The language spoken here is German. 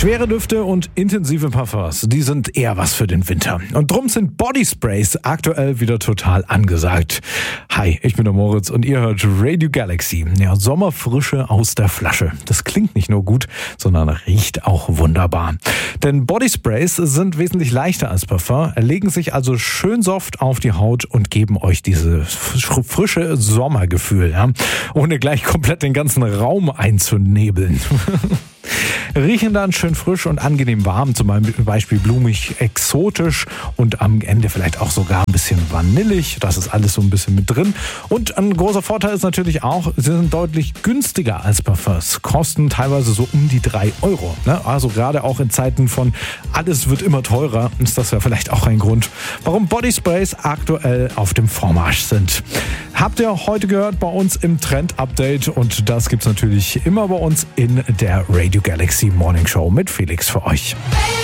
Schwere Düfte und intensive Parfums, die sind eher was für den Winter. Und drum sind Bodysprays aktuell wieder total angesagt. Hi, ich bin der Moritz und ihr hört Radio Galaxy. Ja, Sommerfrische aus der Flasche. Das klingt nicht nur gut, sondern riecht auch wunderbar. Denn Bodysprays sind wesentlich leichter als Parfum, legen sich also schön soft auf die Haut und geben euch dieses frische Sommergefühl, ja? Ohne gleich komplett den ganzen Raum einzunebeln. Riechen dann schön frisch und angenehm warm, zum Beispiel blumig, exotisch und am Ende vielleicht auch sogar ein bisschen vanillig. Das ist alles so ein bisschen mit drin. Und ein großer Vorteil ist natürlich auch, sie sind deutlich günstiger als Parfums. Kosten teilweise so um die 3 Euro. Also gerade auch in Zeiten von alles wird immer teurer, ist das ja vielleicht auch ein Grund, warum Bodysprays aktuell auf dem Vormarsch sind. Habt ihr heute gehört bei uns im Trend-Update und das gibt's natürlich immer bei uns in der Radio Galaxy Morning Show mit Felix für euch.